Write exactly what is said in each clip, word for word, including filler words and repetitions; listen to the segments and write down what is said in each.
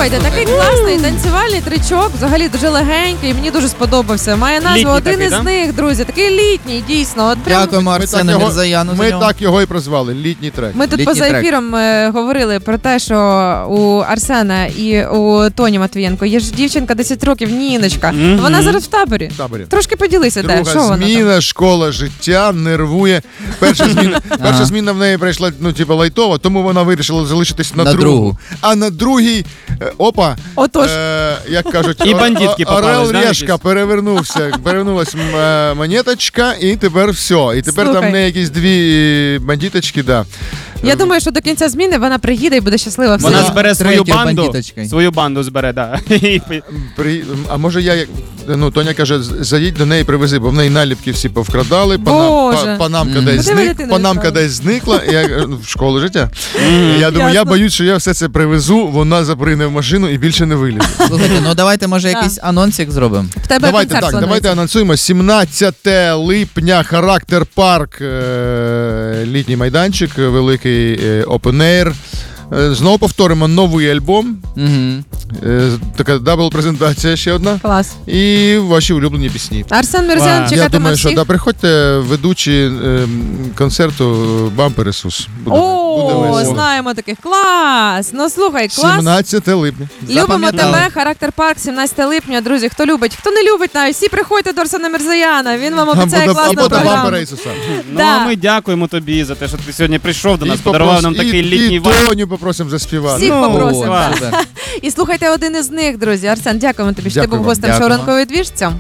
Слухайте, такий класний танцювальний тричок, взагалі дуже легенький, мені дуже сподобався. Має назву Літній один такий, із да? них, друзі. Такий літній, дійсно. От прям... Дякуємо Арсену Мірзаяну за Ми нього. так його і прозвали, літній трек. Ми тут Літній поза трек. ефіром е, говорили про те, що у Арсена і у Тоні Матвієнко є ж дівчинка десять років, Ніночка. Мгм. Вона зараз в таборі. В таборі. Трошки поділися, те, що Друга вона там? зміна, школа життя, нервує. Перша зміна, перша Ага. зміна в неї прийшла, ну, типу, лайтова, тому вона вирішила залишитись на, На другу. другу. А на другій, е, опа, Отож. е, як кажуть, І о- бандитки о- попались, орел да, решка якісь? перевернувся, перевернулась м, е, монеточка, і тепер все. І тепер Слухай. там в неї якісь дві бандиточки, да. Я думаю, що до кінця зміни вона приїде і буде щаслива. Вона Все. збере свою Третьою банду, бандиточкою. свою банду збере, да. При... А може я, як- ну, Тоня каже, заїдь до неї, привези, бо в неї наліпки всі повкрадали, панам, Боже. па, панамка Мгм. десь Куди ви зник, дитину панамка відправили? десь зникла, і я, ну, в школу життя. Я думаю, я Ясно. боюсь, що я все це привезу, вона заприне в машину і більше не вилізе. Слухайте, ну давайте, може, Да. якийсь анонсик зробимо. В тебе Давайте концерт так, планується. давайте анонсуємо. сімнадцятого липня Характер Парк, е- літній майданчик, великий е, open air. Е, Знову повторимо новий альбом. Угу. Е, Така дабл-презентація ще одна. Клас. І ваші улюблені пісні. Арсен Мірзян Вау. Я чекатиме думаю, що всіх. да, приходьте ведучі е, концерту Бампер Ісус. Буде, буде О, весело. знаємо таких. Клас! Ну слухай, клас. сімнадцятого липня. Любимо Запам'ятали. тебе, Характер Парк, сімнадцятого липня. Друзі, хто любить, хто не любить, навіть всі приходьте до Арсена Мірзаяна. Він вам обіцяє Або до- класну або до програму. Бампера Ісуса. Ну, Да. а ми дякуємо тобі за те, що ти сьогодні прийшов до нас, І подарував попрос- нам такий і, літній і вайб. Тоню попросимо заспівати. Всіх Ну, попросимо. клас. так. І слухайте один із них, друзі. Арсен, дякуємо тобі, що ти Дякую був вам. гостем шоу Дякую. «Ранковий двіж». Цьому.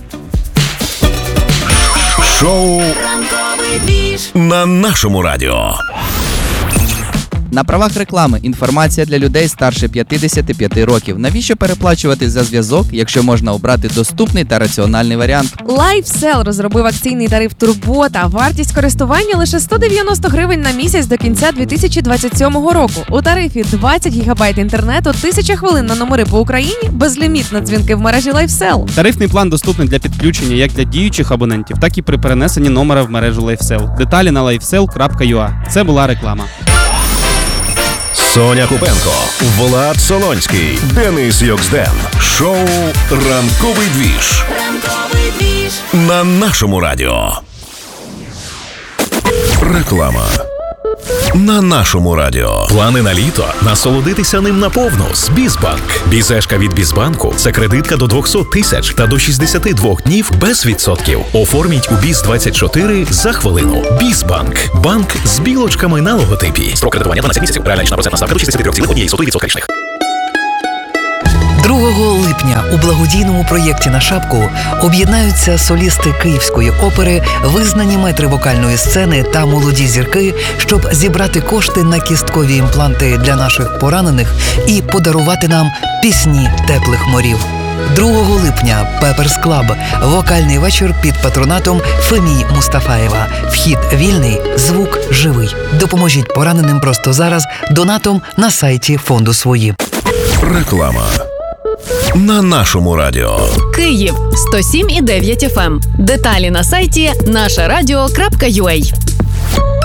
Шоу на нашому радіо. На правах реклами інформація для людей старше п'ятдесят п'ять років. Навіщо переплачувати за зв'язок, якщо можна обрати доступний та раціональний варіант? LifeSell розробив акційний тариф «Турбота». Вартість користування лише сто дев'яносто гривень на місяць до кінця дві тисячі двадцять сьомого року. У тарифі двадцять гігабайт інтернету, тисяча хвилин на номери по Україні, безліміт на дзвінки в мережі LifeSell. Тарифний план доступний для підключення як для діючих абонентів, так і при перенесенні номера в мережу LifeSell. Деталі на лайфсел крапка ю а. Це була реклама. Соня Купенко, Влад Солонський, Денис Йоксден. Шоу Ранковий двіж на нашому радіо. Реклама. На нашому радіо. Плани на літо? Насолодитися ним наповну з Бізбанк. Бізешка від Бізбанку – це кредитка до двісті тисяч та до шістдесят два днів без відсотків. Оформіть у Біз двадцять чотири за хвилину. Бізбанк. Банк з білочками на логотипі. Строк кредитування дванадцять місяців. Реальна річна процентна ставка до шістдесят три цілих одна сотих відсотка річних. другого липня у благодійному проєкті «На шапку» об'єднаються солісти Київської опери, визнані метри вокальної сцени та молоді зірки, щоб зібрати кошти на кісткові імпланти для наших поранених і подарувати нам пісні теплих морів. другого липня Pepper's Club – вокальний вечір під патронатом Фемії Мустафаєва. Вхід вільний, звук живий. Допоможіть пораненим просто зараз донатом на сайті фонду «Свої». Реклама. На нашому радіо. Київ сто сім і дев'ять еф ем. Деталі на сайті наша радіо крапка ю а.